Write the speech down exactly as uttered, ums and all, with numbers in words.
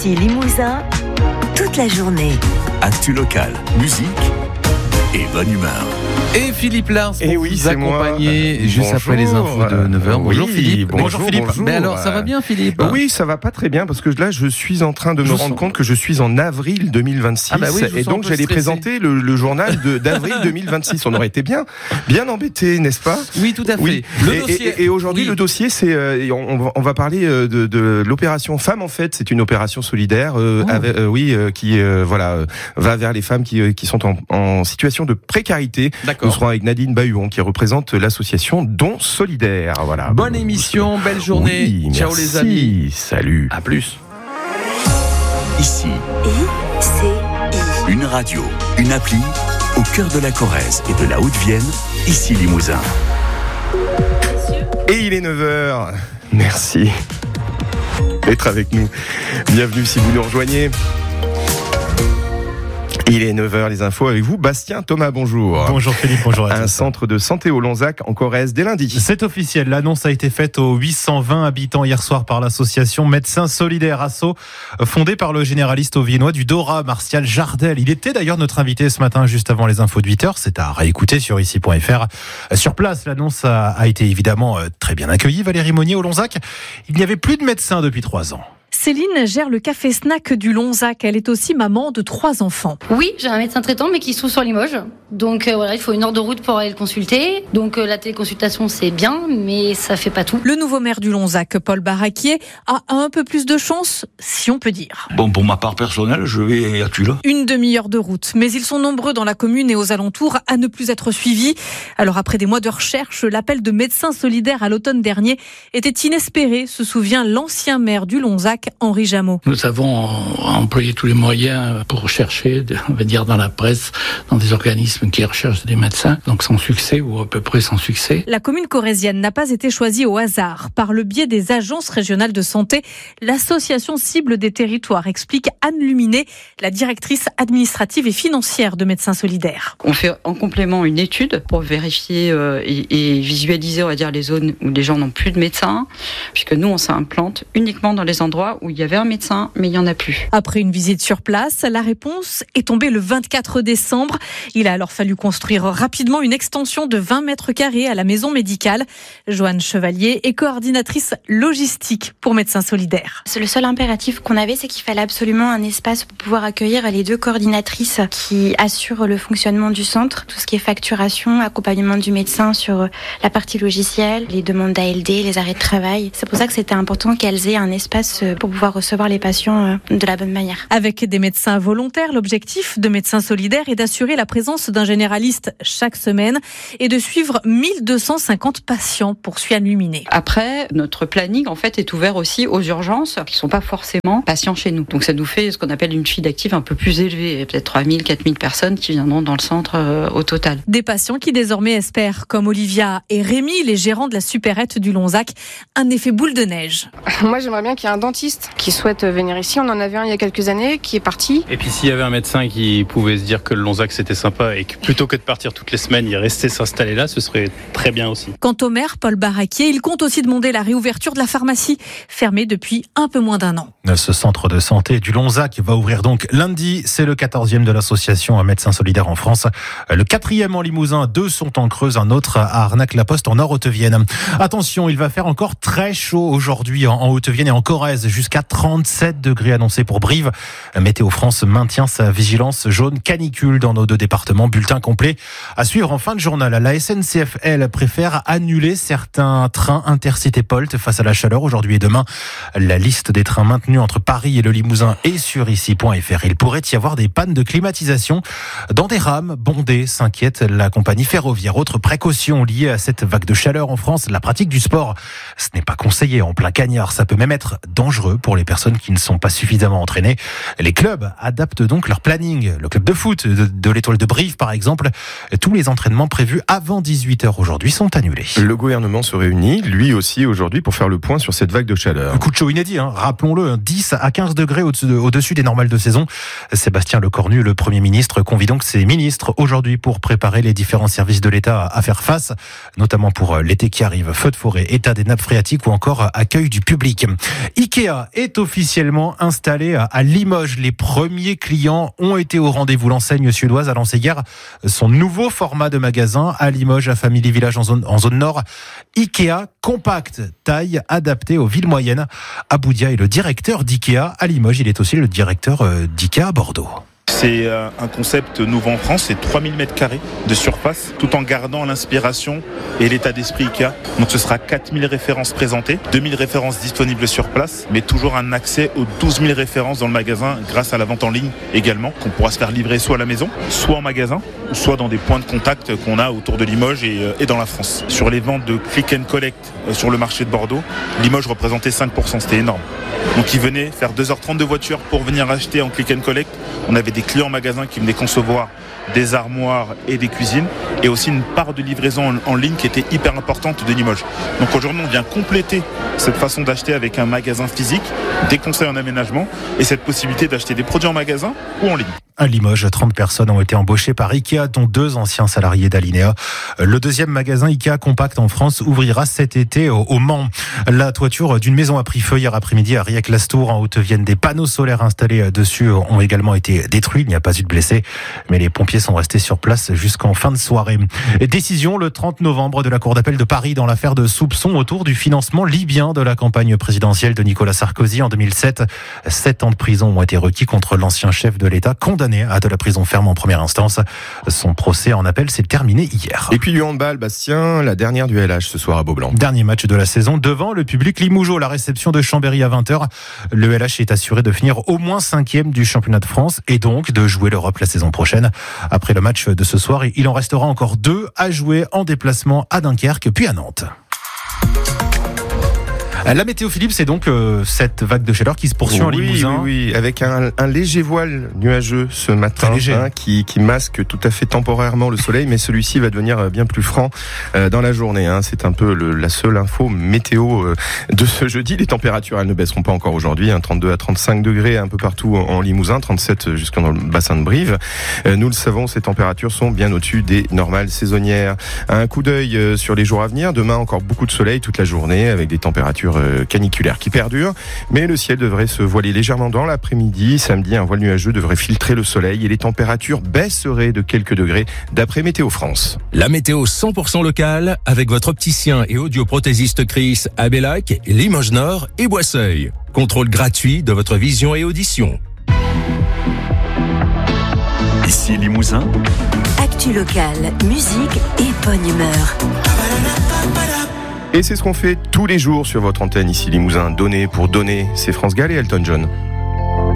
Ici Limousin, toute la journée. Actu local, musique et bonne humeur. Et Philippe Lars pour et oui, vous accompagner moi. juste bonjour. Après les infos de neuf heures. Bonjour oui, Philippe. Bonjour, bonjour Philippe. Bonjour. Mais alors, ça va bien Philippe? Oui, ça va pas très bien parce que là, je suis en train de je me rendre sens... compte que je suis en avril deux mille vingt-six. Ah bah oui, et donc, j'allais présenter le, le journal de, d'avril deux mille vingt-six. On aurait été bien, bien embêtés, n'est-ce pas? Oui, tout à fait. Oui. Le et, dossier... et, et aujourd'hui, oui. le dossier, c'est, euh, on, on va parler de, de, de l'opération Femmes en fait. C'est une opération solidaire, euh, oh. avec, euh, oui, euh, qui euh, voilà, euh, va vers les femmes qui, qui sont en, en situation de précarité. D'accord. Nous serons avec Nadine Bahuon qui représente l'association Don Solidaire. Voilà. Bonne émission, belle journée. Oui, ciao merci. les amis. Salut. À plus. Ici, I C I. Une radio, une appli, au cœur de la Corrèze et de la Haute-Vienne, ici Limousin. Et il est neuf heures. Merci d'être avec nous. Bienvenue si vous nous rejoignez. Il est neuf heures, les infos avec vous. Bastien Thomas, bonjour. Bonjour Philippe, bonjour à tous. Un centre de santé au Lonzac en Corrèze dès lundi. C'est officiel, l'annonce a été faite aux huit cent vingt habitants hier soir par l'association Médecins Solidaires Asso, fondée par le généraliste auviennois du Dora, Martial Jardel. Il était d'ailleurs notre invité ce matin juste avant les infos de huit heures, c'est à réécouter sur ici point f r. Sur place, l'annonce a, a été évidemment très bien accueillie. Valérie Monnier au Lonzac, il n'y avait plus de médecins depuis trois ans. Céline gère le café snack du Lonzac. Elle est aussi maman de trois enfants. Oui, j'ai un médecin traitant, mais qui se trouve sur Limoges. Donc euh, voilà, il faut une heure de route pour aller le consulter. Donc euh, la téléconsultation, c'est bien, mais ça fait pas tout. Le nouveau maire du Lonzac, Paul Barraquier, a un peu plus de chance, si on peut dire. Bon, pour ma part personnelle, je vais à Tulle. Une demi-heure de route. Mais ils sont nombreux dans la commune et aux alentours à ne plus être suivis. Alors après des mois de recherche, l'appel de Médecins Solidaires à l'automne dernier était inespéré, se souvient l'ancien maire du Lonzac, Henri Jameau. Nous avons employé tous les moyens pour chercher, on va dire dans la presse, dans des organismes qui recherchent des médecins, donc sans succès ou à peu près sans succès. La commune corrézienne n'a pas été choisie au hasard. Par le biais des agences régionales de santé, l'association cible des territoires, explique Anne Luminet, la directrice administrative et financière de Médecins Solidaires. On fait en complément une étude pour vérifier euh, et, et visualiser, on va dire, les zones où les gens n'ont plus de médecins, puisque nous, on s'implante uniquement dans les endroits où il y avait un médecin, mais il n'y en a plus. Après une visite sur place, la réponse est tombée le vingt-quatre décembre. Il a alors fallu construire rapidement une extension de vingt mètres carrés à la maison médicale. Joanne Chevalier est coordinatrice logistique pour Médecins Solidaires. C'est le seul impératif qu'on avait, c'est qu'il fallait absolument un espace pour pouvoir accueillir les deux coordinatrices qui assurent le fonctionnement du centre, tout ce qui est facturation, accompagnement du médecin sur la partie logicielle, les demandes d'A L D, les arrêts de travail. C'est pour ça que c'était important qu'elles aient un espace pour pouvoir recevoir les patients de la bonne manière. Avec des médecins volontaires, l'objectif de Médecins Solidaires est d'assurer la présence d'un généraliste chaque semaine et de suivre mille deux cent cinquante patients, poursuit Anne Luminet. Après, notre planning en fait est ouvert aussi aux urgences qui ne sont pas forcément patients chez nous. Donc ça nous fait ce qu'on appelle une file d'actifs un peu plus élevée, peut-être trois mille, quatre mille personnes qui viendront dans le centre euh, au total. Des patients qui désormais espèrent, comme Olivia et Rémi, les gérants de la supérette du Lonzac, un effet boule de neige. Moi j'aimerais bien qu'il y ait un dentiste qui souhaite venir ici. On en avait un il y a quelques années qui est parti. Et puis s'il y avait un médecin qui pouvait se dire que le Lonzac c'était sympa et que plutôt que de partir toutes les semaines, il restait s'installer là, ce serait très bien aussi. Quant au maire, Paul Barraquier, il compte aussi demander la réouverture de la pharmacie, fermée depuis un peu moins d'un an. Ce centre de santé du Lonzac va ouvrir donc lundi. C'est le quatorzième de l'association Médecins Solidaires en France. Le quatrième en Limousin, deux sont en Creuse, un autre à Arnac-la-Poste en Nord-Haute-Vienne. Attention, il va faire encore très chaud aujourd'hui en Haute-Vienne et en Corrèze, jusqu'à trente-sept degrés annoncés pour Brive. Météo France maintient sa vigilance jaune canicule dans nos deux départements. Bulletin complet à suivre en fin de journal. La S N C F, elle, préfère annuler certains trains Intercité Polt face à la chaleur aujourd'hui et demain. La liste des trains maintenus entre Paris et le Limousin est sur ici point f r. Il pourrait y avoir des pannes de climatisation dans des rames bondées, s'inquiète la compagnie ferroviaire. Autre précaution liée à cette vague de chaleur en France, la pratique du sport. Ce n'est pas conseillé en plein cagnard. Ça peut même être dangereux pour les personnes qui ne sont pas suffisamment entraînées. Les clubs adaptent donc leur planning. Le club de foot de, de l'Étoile de Brive, par exemple, tous les entraînements prévus avant dix-huit heures aujourd'hui sont annulés. Le gouvernement se réunit, lui aussi, aujourd'hui, pour faire le point sur cette vague de chaleur. Un coup de chaud inédit, hein. Rappelons-le, dix à quinze degrés au-dessus, de, au-dessus des normales de saison. Sébastien Lecornu, le Premier ministre, convie donc ses ministres aujourd'hui pour préparer les différents services de l'État à faire face, notamment pour l'été qui arrive. Feux de forêt, état des nappes phréatiques ou encore accueil du public. Ikea Ikea est officiellement installé à Limoges. Les premiers clients ont été au rendez-vous. L'enseigne suédoise a lancé hier son nouveau format de magasin à Limoges, à Family Village en zone, en zone nord. Ikea compact, taille adaptée aux villes moyennes. Aboudia est le directeur d'Ikea à Limoges. Il est aussi le directeur d'Ikea à Bordeaux. C'est un concept nouveau en France, c'est trois mille mètres carrés de surface, tout en gardant l'inspiration et l'état d'esprit Ikea. Donc ce sera quatre mille références présentées, deux mille références disponibles sur place, mais toujours un accès aux douze mille références dans le magasin grâce à la vente en ligne également, qu'on pourra se faire livrer soit à la maison, soit en magasin, soit dans des points de contact qu'on a autour de Limoges et, et dans la France. Sur les ventes de click and collect sur le marché de Bordeaux, Limoges représentait cinq pour cent, c'était énorme. Donc ils venaient faire deux heures trente de voiture pour venir acheter en click and collect. On avait des clients en magasin qui venaient concevoir des armoires et des cuisines, et aussi une part de livraison en, en ligne qui était hyper importante de Limoges. Donc aujourd'hui on vient compléter cette façon d'acheter avec un magasin physique, des conseils en aménagement et cette possibilité d'acheter des produits en magasin ou en ligne. À Limoges, trente personnes ont été embauchées par Ikea, dont deux anciens salariés d'Alinéa. Le deuxième magasin Ikea Compact en France ouvrira cet été au Mans. La toiture d'une maison a pris feu hier après-midi à Riec-Lastour, en Haute-Vienne. Des panneaux solaires installés dessus ont également été détruits. Il n'y a pas eu de blessés, mais les pompiers sont restés sur place jusqu'en fin de soirée. Décision le trente novembre de la Cour d'appel de Paris dans l'affaire de soupçons autour du financement libyen de la campagne présidentielle de Nicolas Sarkozy en deux mille sept. Sept ans de prison ont été requis contre l'ancien chef de l'État, condamné à de la prison ferme en première instance. Son procès en appel s'est terminé hier. Et puis du handball, Bastien, la dernière du L H ce soir à Beaublanc. Dernier match de la saison devant le public Limougeot. La réception de Chambéry à vingt heures. Le L H est assuré de finir au moins cinquième du championnat de France et donc de jouer l'Europe la saison prochaine. Après le match de ce soir, il en restera encore deux à jouer en déplacement à Dunkerque puis à Nantes. La météo, Philippe, c'est donc euh, cette vague de chaleur qui se poursuit oui, en Limousin. Oui, oui, avec un, un léger voile nuageux ce matin, hein, qui, qui masque tout à fait temporairement le soleil, mais celui-ci va devenir bien plus franc euh, dans la journée. Hein. C'est un peu le, la seule info météo euh, de ce jeudi. Les températures, elles ne baisseront pas encore aujourd'hui, hein, trente-deux à trente-cinq degrés un peu partout en, en Limousin, trente-sept jusqu'au dans le bassin de Brive. Euh, nous le savons, ces températures sont bien au-dessus des normales saisonnières. Un coup d'œil euh, sur les jours à venir. Demain, encore beaucoup de soleil toute la journée, avec des températures caniculaire qui perdure, mais le ciel devrait se voiler légèrement dans l'après-midi. Samedi, un voile nuageux devrait filtrer le soleil et les températures baisseraient de quelques degrés d'après Météo France. La météo cent pour cent locale avec votre opticien et audioprothésiste Chris à Bellac, Limoges Nord et Boisseuil. Contrôle gratuit de votre vision et audition. Ici Limousin. Actu locale, musique et bonne humeur. Et c'est ce qu'on fait tous les jours sur votre antenne ici Limousin. Donner pour donner, c'est France Gall et Elton John.